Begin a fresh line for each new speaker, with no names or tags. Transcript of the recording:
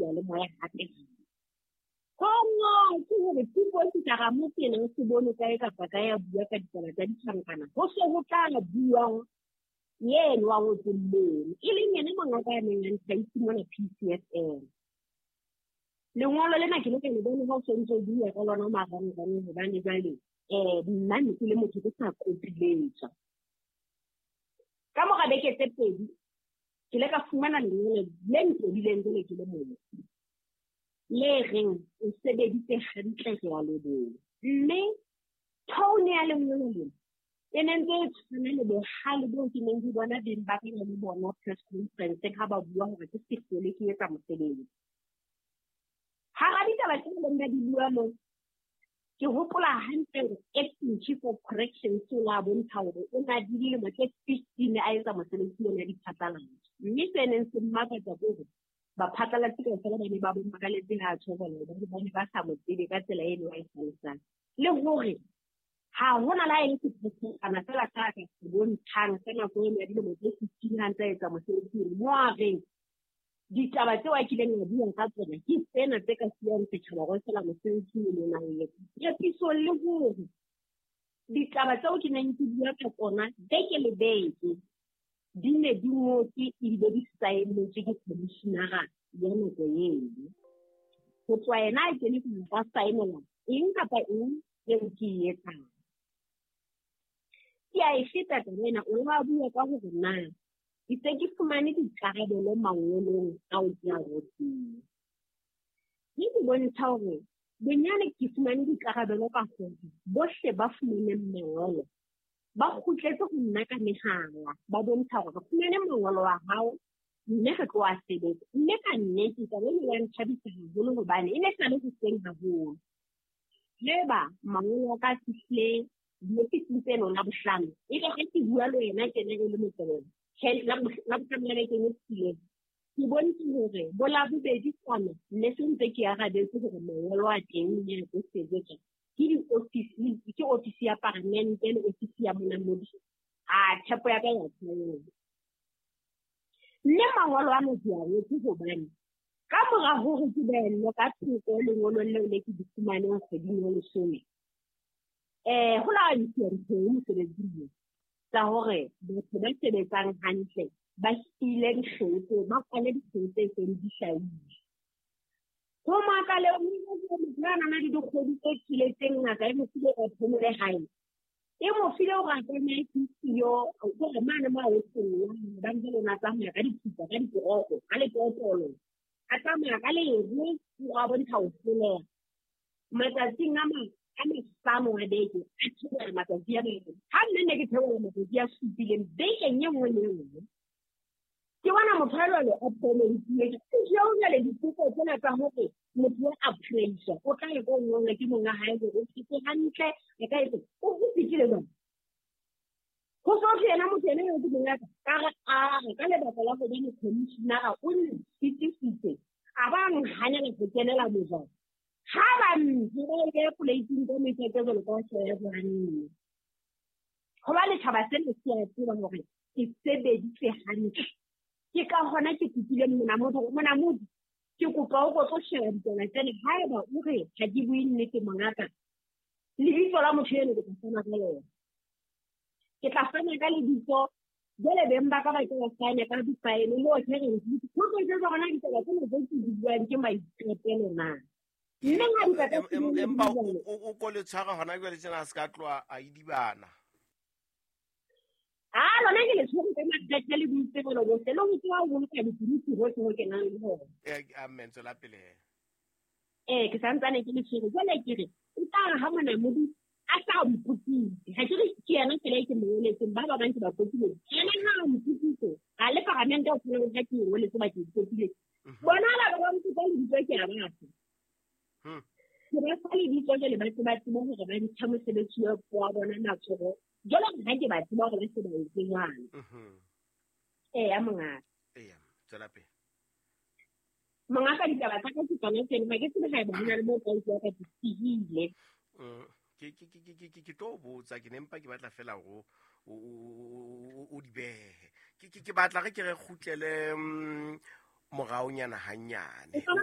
le moya hape. Kongo ke hore puo ke tla mo teng se bone ka kapa ka ya bua ka ditaba tsa ditšhankana go se go tla buang yena wa go tselleng e leng yena mongaka ya neng a nthaitse mona PCSL lengolo lena ke le ke le bone go sentse bua ka lona marangrang hobane jwale nna ne ke le motho ke sa kopiletsa ka moga beke tse pedi ke le ka fumana lengolo le ntlodileng ke le mongwe le reng o sebeditse hantle ya lebolo mme tone ya lengolo le e neng e tshwana le bohale bo ke neng ke bona beng ba ke le bona press conference ka ba bua hore ke sekole ke etsa mosebetsi ha ga ditaba tse le nna di bua mo ke hopola hantle acting chief of corrections la bontsha hore o na di le mo ke 15 a etsa mosebetsi ona di phatlalatsa mme se neng se mmakatsa gore ba phatlalatsa ka fela ba ne ba bomma ka letse ha tshobolo ba ne ba sa motsebe ka tsela e no a isaletsang le hore ha hona la eng se ana fela ka ka bontshang tsena go eme di le mo ke 15 a etsa mosebetsi mo a reng ditaba tseo a kileng a bua ka tsona ke tsena tse ka siang setšhaba go sela mosebetsi le na ya piso le hore ditaba tseo ke neng ke bua ka tsona beke le beke di ne di ngotse e di di saenetswe ke commissionera ya nako eno go tswa yena a kene ke ba saenela eng kapa eng eo ke e etsang ke a e feta tsena o ba bua ka hore na itse ke fumane dikarabelo mangolong ao ke a rotseng ke di bontsha hore bonyane ke fumane dikarabelo ka gore bohle ba fumane mangolo ba khutletse go nna ka mehala ba bontsha gore fumane mangolo wa hao mme re tlo a sebetsa mme ka nnete ka le ya nthabisa haholo hobane e ne sa le go seng haholo leba mangolo ka fihle diofising tseno la bohlano e ka ke bua le yena ke ne le motswedi la bokamela ke ne tsile ke bontsha hore bola bobedi tsona mme se ntse ke arabetse hore mangolo a teng ne go sebetsa ke di ofisi ya parlamente le ofisi ya monamodi tshepo ya ka ya tseno mme mangolo a motho ya go bane ka mora hore ke bello ka thoko lengolo leo le ke di fumaneng kgweding ya lesome go la ntse mo sebetsing tsa hore batho ba sebetsang hantle ba ile dikgwetso ba kwale dikgwetso tse di hlahile go makale o mona na di dikgwedi tse kiletseng ngaka e mo file ka phomole hae e mo file o ga tsena yo go mana ma o tsela ba ntse lona tsa mo ka dithuta ka dikoroko ka le potolo a tsamaya ka le re go bontsha o tsela matsatsing a samo a beke a tsela matsatsi a beke ha nne ne ke theola matsatsi a supileng beke nngwe le nngwe ke bona motlhalo a phomole ke yo le dituko tsena tsa hore motho a praise o tla e go ngwe ke monga hae go se hantle e ka itse o fitile ba go so tsena motho ene yo ke monga ka ka le ba la go dine commissioner o ne fitite a ba nganya le go kenela moja ha ba ntse ke plating go me ke go le go se go hanne go ba le tshaba se le se a tseba hore ke sebeditse hantle ke ka hona ke tsitile monamodi ke kopa o go tsoshela ditaba tsena haeba o re ha ke bue nnete mongaka le ditso la motho ene ke tsana ka lona ke tla fana ka le ditso jole bemba ka ba ke wa tsanya ka difaele le o tlhere go go je bona ditaba tsena tse di buang ke maitshepelo na nne nga
empa o ko le tshwara hona ke le tsena se ka tloa a idibana
lona ke le tshwere ka matsatsi le boitsebelo bo se lo go tswa go ka dithuti go go ke nang le hore
amen tsela pele
ke santsane ke le tshwere jole ke re o tla ha mona modi a sa mputsitse ha ke re ke yana ke le ke moletseng ba ba bantsi ba kotsile ene na mputsitse a le parlamente o tsela ga ke o le tsa ke kotsile bona la ba motho ba le ditse ke a batho ke ba sa le ditse le ba tse mo gore ba ntse mo sebetsi yo kwa bona na tsoro jole ga ke ba tseba gore se ba itsengwana a mongaka
tsela pele
mongaka ditaba tsa ka tsana tsene ma ke tsebe ga ba hona le mo ka itse ka tsihile
ke to botsa ke nempa ke batla fela go o di behe ke batla ge ke re khutlele moraonyana hanyane